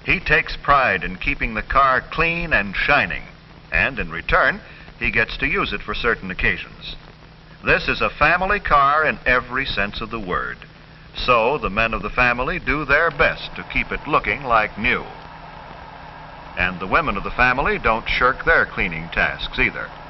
He takes pride in keeping the car clean and shining, and in return, he gets to use it for certain occasions. This is a family car in every sense of the word. So the men of the family do their best to keep it looking like new. And the women of the family don't shirk their cleaning tasks either.